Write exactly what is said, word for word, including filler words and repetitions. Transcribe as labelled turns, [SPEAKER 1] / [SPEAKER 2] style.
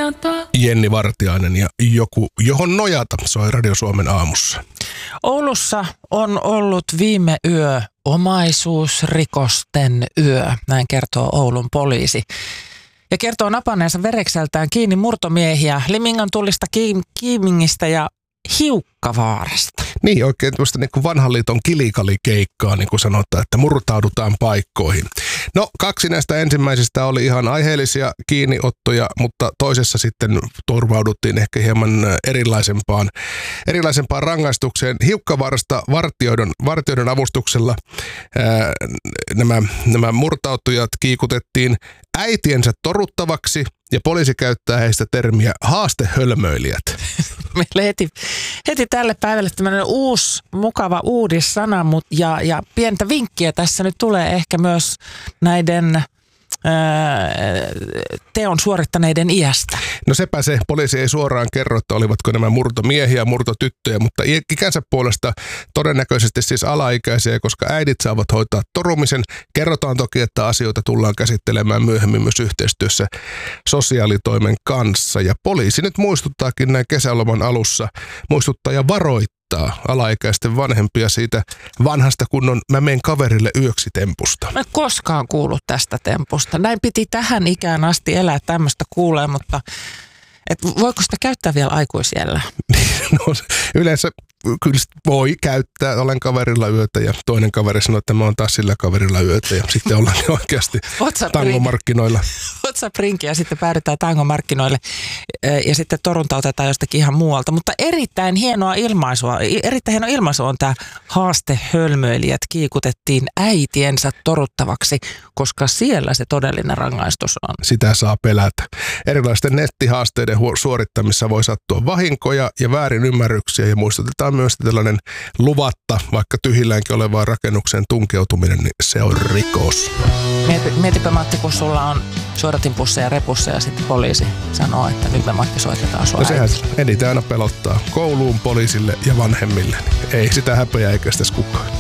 [SPEAKER 1] nojata.
[SPEAKER 2] Jenni Vartiainen ja joku, johon nojata, soi Radio Suomen aamussa.
[SPEAKER 1] Oulussa on ollut viime yö omaisuusrikosten yö, näin kertoo Oulun poliisi. Ja kertoo napaneensa verekseltään kiinni murtomiehiä Limingan tullista Kiimingistä ja Hiukkavaarasta.
[SPEAKER 2] Niin, oikein tuosta niin kuin vanhan liiton kilikalikeikkaa, niin kuin sanotaan, että murtaudutaan paikkoihin. No, kaksi näistä ensimmäisistä oli ihan aiheellisia kiinniottoja, mutta toisessa sitten turvauduttiin ehkä hieman erilaisempaan, erilaisempaan rangaistukseen. Hiukkavaarasta vartijoiden, vartijoiden avustuksella ää, nämä, nämä murtautujat kiikutettiin äitiensä toruttavaksi, ja poliisi käyttää heistä termiä haastehölmöilijät.
[SPEAKER 1] Meille heti, heti tälle päivälle tämmöinen uusi, mukava uudissana, mut ja, ja pientä vinkkiä tässä nyt tulee ehkä myös näiden ää, teon suorittaneiden iästä.
[SPEAKER 2] No sepä se, poliisi ei suoraan kerro, että olivatko nämä murtomiehiä, murtotyttöjä, mutta ikänsä puolesta todennäköisesti siis alaikäisiä, koska äidit saavat hoitaa torumisen. Kerrotaan toki, että asioita tullaan käsittelemään myöhemmin myös yhteistyössä sosiaalitoimen kanssa. Ja poliisi nyt muistuttaakin näin kesäloman alussa, muistuttaa ja varoittaa alaikäisten vanhempia siitä vanhasta kunnon mä menen kaverille yöksi -tempusta.
[SPEAKER 1] Mä en koskaan kuullut tästä tempusta. Näin piti tähän ikään asti elää, tämmöistä kuulee, mutta et voiko sitä käyttää vielä aikuisiellä?
[SPEAKER 2] No, yleensä kyllä voi käyttää, olen kaverilla yötä ja toinen kaveri sanoo, että mä oon taas sillä kaverilla yötä ja sitten ollaan oikeasti tangomarkkinoilla.
[SPEAKER 1] WhatsApp-rinki ja sitten päädytään tangomarkkinoille ja sitten torunta otetaan jostakin ihan muualta. Mutta erittäin hienoa ilmaisua, erittäin hieno ilmaisu on tämä haastehölmöilijät kiikutettiin äitiensä toruttavaksi, koska siellä se todellinen rangaistus on.
[SPEAKER 2] Sitä saa pelätä. Erilaisten nettihaasteiden suorittamissa voi sattua vahinkoja ja väärinymmärryksiä ja muistutetaan myös tällainen luvatta, vaikka tyhjilläänkin olevaan rakennukseen tunkeutuminen, niin se on rikos.
[SPEAKER 1] Mieti, mietipä Matti, kun sulla on suodatinpusseja repussa ja sitten poliisi sanoo, että nyt me Matti soitetaan sua.
[SPEAKER 2] No sehän eniten aina pelottaa kouluun, poliisille ja vanhemmille. Ei sitä häpeää eikä sitä kukaan.